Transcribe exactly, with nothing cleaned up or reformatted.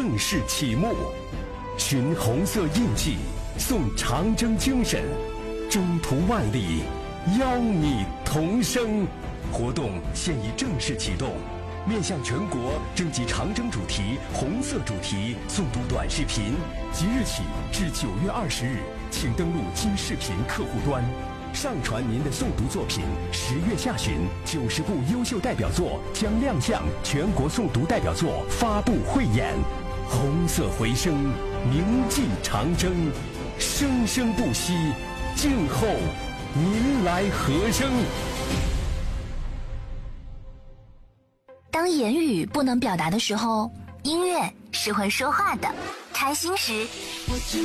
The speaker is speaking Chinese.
正式启幕。寻红色印记，颂长征精神，征途万里，邀你同声。活动现已正式启动，面向全国征集长征主题、红色主题诵读短视频。即日起至九月二十日，请登录金视频客户端，上传您的诵读作品。十月下旬，九十部优秀代表作将亮相全国诵读代表作发布汇演。红色回声，铭记长征，生生不息。静候您来和声。 当言语不能表达的时候，音乐是会说话的。开心时